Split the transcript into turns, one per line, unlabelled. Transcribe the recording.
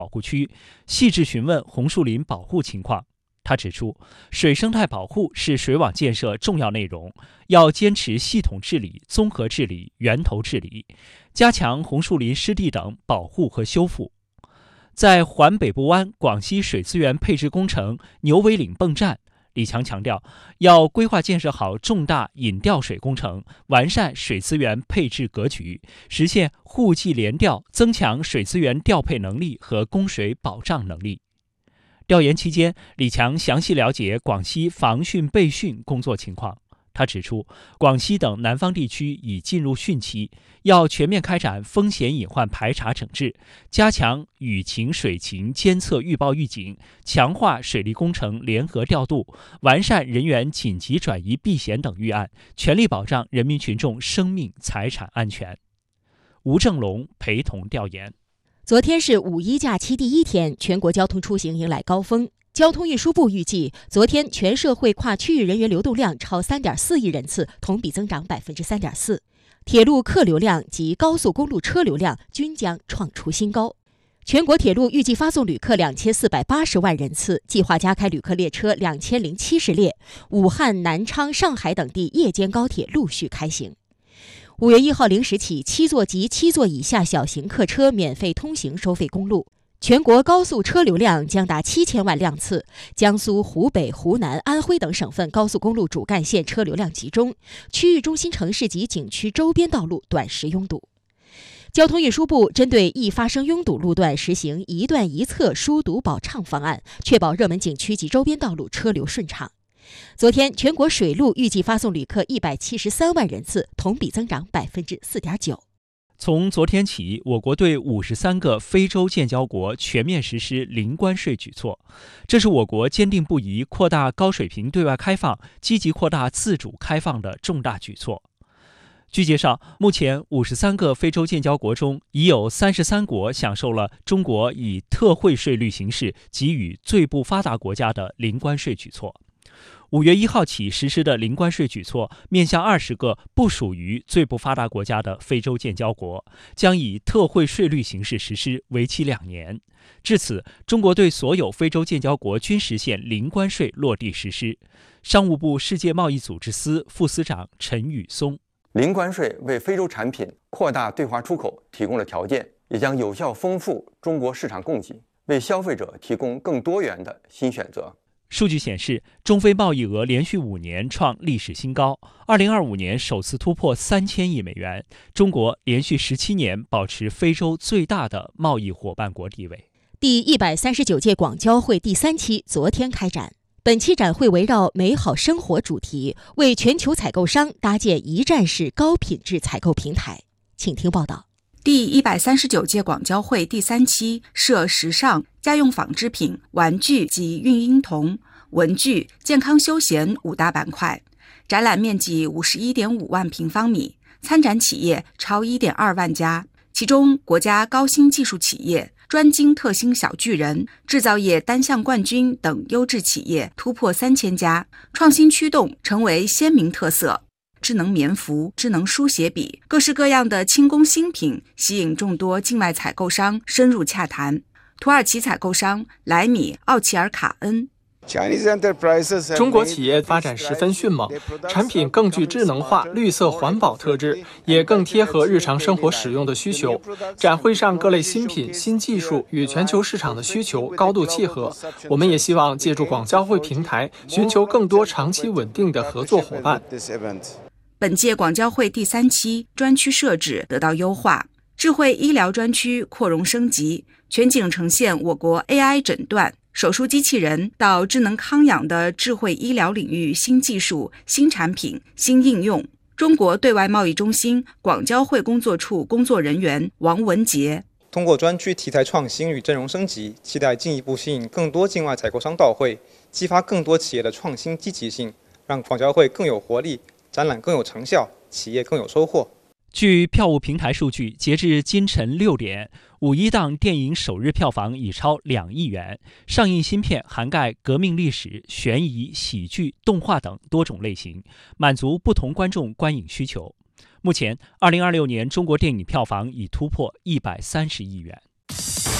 保护区，细致询问红树林保护情况。他指出，水生态保护是水网建设重要内容，要坚持系统治理、综合治理、源头治理，加强红树林湿地等保护和修复。在环北部湾广西水资源配置工程牛尾岭泵站，李强强调，要规划建设好重大引调水工程，完善水资源配置格局，实现户际联调，增强水资源调配能力和供水保障能力。调研期间，李强详细了解广西防汛备汛工作情况。他指出，广西等南方地区已进入汛期，要全面开展风险隐患排查整治，加强雨情水情监测预报预警，强化水利工程联合调度，完善人员紧急转移避险等预案，全力保障人民群众生命财产安全。吴正龙陪同调研。
昨天是五一假期第一天，全国交通出行迎来高峰。交通运输部预计，昨天全社会跨区域人员流动量超 3.4 亿人次，同比增长 3.4%。铁路客流量及高速公路车流量均将创出新高。全国铁路预计发送旅客2480万人次，计划加开旅客列车2070列，武汉、南昌、上海等地夜间高铁陆续开行。5月1号0时起，7座及7座以下小型客车免费通行收费公路。全国高速车流量将达7000万辆次，江苏、湖北、湖南、安徽等省份高速公路主干线车流量集中，区域中心城市及景区周边道路短时拥堵。交通运输部针对易发生拥堵路段实行一段一侧疏堵保畅方案，确保热门景区及周边道路车流顺畅。昨天，全国水路预计发送旅客173万人次，同比增长 4.9%。
从昨天起，我国对53个非洲建交国全面实施零关税举措，这是我国坚定不移扩大高水平对外开放、积极扩大自主开放的重大举措。据介绍，目前53个非洲建交国中，已有33国享受了中国以特惠税率形式给予最不发达国家的零关税举措。5月1号起实施的零关税举措，面向20个不属于最不发达国家的非洲建交国，将以特惠税率形式实施，为期2年。至此，中国对所有非洲建交国均实现零关税落地实施。商务部世界贸易组织司副司长陈宇松：
零关税为非洲产品扩大对华出口提供了条件，也将有效丰富中国市场供给，为消费者提供更多元的新选择。
数据显示，中非贸易额连续5年创历史新高，2025年首次突破3000亿美元。中国连续17年保持非洲最大的贸易伙伴国地位。
第139届广交会第3期昨天开展。本期展会围绕美好生活主题，为全球采购商搭建一站式高品质采购平台。请听报道。
第139届广交会第3期设时尚、家用纺织品、玩具及孕婴童、文具、健康休闲5大板块，展览面积51.5万平方米，参展企业超1.2万家，其中国家高新技术企业、专精特新小巨人、制造业单项冠军等优质企业突破3000家，创新驱动成为鲜明特色。智能棉服、智能书写笔，各式各样的轻工新品吸引众多境外采购商深入洽谈。土耳其采购商莱米奥齐尔卡恩：
中国企业发展十分迅猛，产品更具智能化、绿色环保特质，也更贴合日常生活使用的需求。展会上各类新品、新技术与全球市场的需求高度契合。我们也希望借助广交会平台，寻求更多长期稳定的合作伙伴。
本届广交会第3期专区设置得到优化，智慧医疗专区扩容升级，全景呈现我国 AI 诊断、手术机器人到智能康养的智慧医疗领域新技术、新产品、新应用。中国对外贸易中心广交会工作处工作人员王文杰：
通过专区题材创新与阵容升级，期待进一步吸引更多境外采购商到会，激发更多企业的创新积极性，让广交会更有活力，展览更有成效，企业更有收获。
据票务平台数据，截至今晨6点，5一档电影首日票房已超2亿元，上映新片涵盖革命历史、悬疑、喜剧、动画等多种类型，满足不同观众观影需求。目前，2026年中国电影票房已突破130亿元。